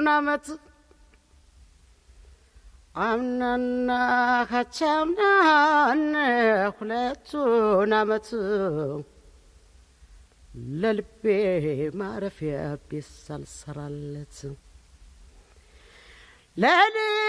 አመት አምናና ካቻምናን ሁለቱን አመት ለልቤ ማረፊያ ቤት ሳልሰራለት ለልቤ